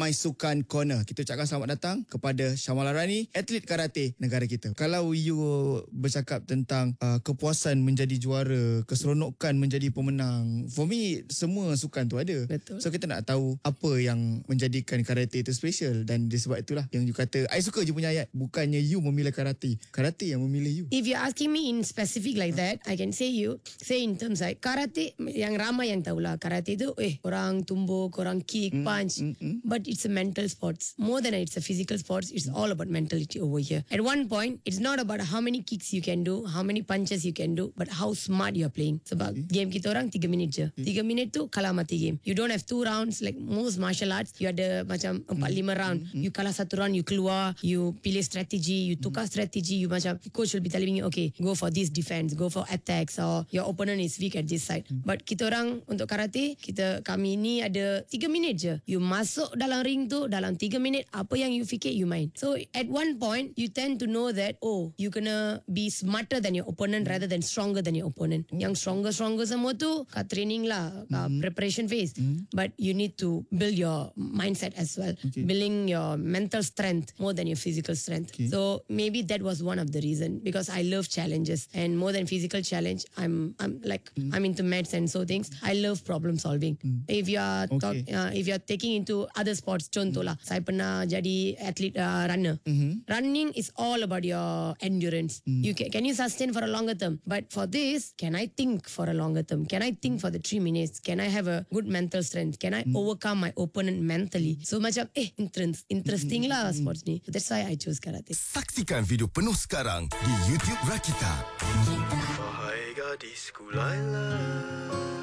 My Sukan Corner. Kita ucapkan selamat datang kepada Syamala Rani, atlet karate negara kita. Kalau you bercakap tentang kepuasan menjadi juara, keseronokan menjadi pemenang, for me semua sukan tu ada. Betul. So kita nak tahu apa yang menjadikan karate itu special, dan disebab itulah yang you kata I suka je punya ayat, bukannya you memilih karate yang memilih you. If you're asking me in specific like that, I can say in terms like karate, yang ramai yang tahulah karate tu orang tumbuk, orang kick, punch, but it's a mental sports more than it's a physical sports. It's all about mentality over here. At one point it's not about how many kicks you can do, how many punches you can do, but how smart you are playing. Sebab game kita orang 3 minit je. 3 minit tu kalah mati game. You don't have 2 rounds like most martial arts. You ada macam 4-5 round. You kalah 1 round, you keluar, you pilih strategi, you tukar strategi, you macam coach will be telling you, okay, go for this defense, go for attacks, or your opponent is weak at this side. But kita orang untuk karate, kami ni ada 3 minit je. You masuk dalam ring tu dalam 3 minit, apa yang you fikir you main. So at one point you tend to know that you kena be smarter than your opponent rather than stronger than your opponent. Yang stronger semua tu kat training lah, preparation phase. But you need to build your mindset as well, building your mental strength more than your physical strength. So maybe that was one of the reason, because I love challenges, and more than physical challenge, I'm into maths and so things. I love problem solving. If you are if you are taking into other sports, contoh lah, saya pernah jadi atlet runner. Running is all about your endurance. You can you sustain for a longer term, but for this, can I think for a longer term? Can I think for the 3 minutes? Can I have a good mental strength? Can I overcome my opponent mentally? So macam interesting lah sports ni. So that's why I choose karate. Saksikan video penuh sekarang di YouTube Rakita. Wahai gadisku Laila,